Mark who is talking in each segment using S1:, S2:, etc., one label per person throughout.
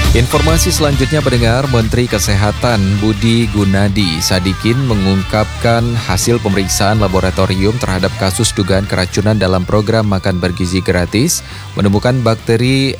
S1: Informasi selanjutnya pendengar, Menteri Kesehatan Budi Gunadi Sadikin mengungkapkan hasil pemeriksaan laboratorium terhadap kasus dugaan keracunan dalam program makan bergizi gratis menemukan bakteri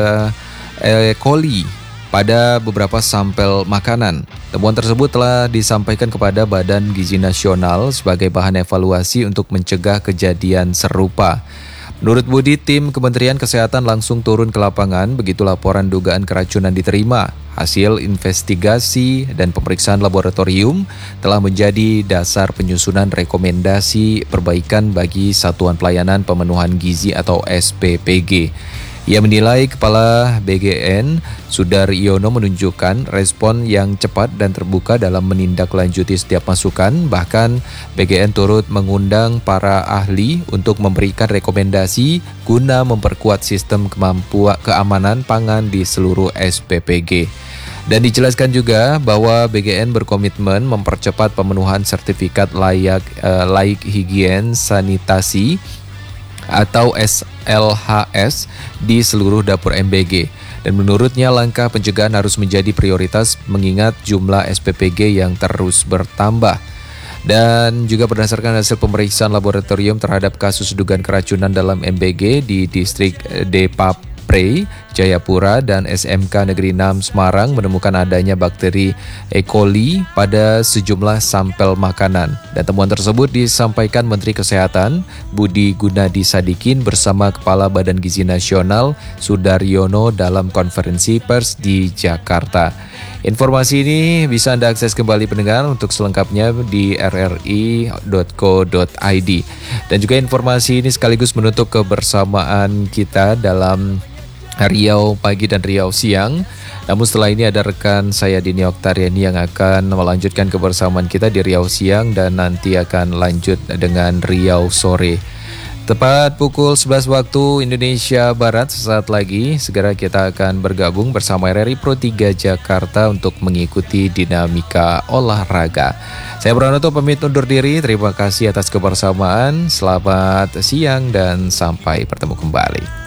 S1: E. coli pada beberapa sampel makanan. Temuan tersebut telah disampaikan kepada Badan Gizi Nasional sebagai bahan evaluasi untuk mencegah kejadian serupa. Menurut Budi, tim Kementerian Kesehatan langsung turun ke lapangan begitu laporan dugaan keracunan diterima. Hasil investigasi dan pemeriksaan laboratorium telah menjadi dasar penyusunan rekomendasi perbaikan bagi Satuan Pelayanan Pemenuhan Gizi atau SPPG. Ia menilai Kepala BGN Sudaryono menunjukkan respon yang cepat dan terbuka dalam menindaklanjuti setiap masukan. Bahkan BGN turut mengundang para ahli untuk memberikan rekomendasi guna memperkuat sistem keamanan pangan di seluruh SPPG. Dan dijelaskan juga bahwa BGN berkomitmen mempercepat pemenuhan sertifikat layak higien sanitasi atau SLHS di seluruh dapur MBG. Dan menurutnya langkah pencegahan harus menjadi prioritas mengingat jumlah SPPG yang terus bertambah. Dan juga berdasarkan hasil pemeriksaan laboratorium terhadap kasus dugaan keracunan dalam MBG di distrik Depapre, Jayapura dan SMK Negeri 6 Semarang menemukan adanya bakteri E. coli pada sejumlah sampel makanan. Dan temuan tersebut disampaikan Menteri Kesehatan Budi Gunadi Sadikin bersama Kepala Badan Gizi Nasional Sudaryono dalam konferensi pers di Jakarta. Informasi ini bisa Anda akses kembali pendengar untuk selengkapnya di rri.co.id. Dan juga informasi ini sekaligus menutup kebersamaan kita dalam Riau Pagi dan Riau Siang. Namun setelah ini ada rekan saya Dini Oktariani yang akan melanjutkan kebersamaan kita di Riau Siang dan nanti akan lanjut dengan Riau Sore. Tepat pukul 11 waktu Indonesia Barat, sesaat lagi segera kita akan bergabung bersama RRI Pro 3 Jakarta untuk mengikuti dinamika olahraga. Saya Pranoto pamit undur diri, terima kasih atas kebersamaan, selamat siang dan sampai bertemu kembali.